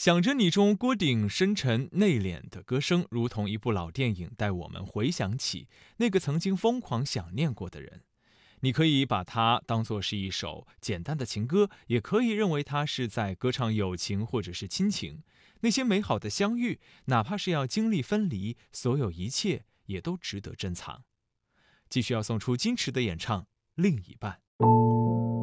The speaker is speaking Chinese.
想着你中郭顶深沉内敛的歌声，如同一部老电影，带我们回想起那个曾经疯狂想念过的人。你可以把它当作是一首简单的情歌，也可以认为它是在歌唱友情或者是亲情。那些美好的相遇，哪怕是要经历分离，所有一切也都值得珍藏。继续要送出矜持的演唱《另一半》。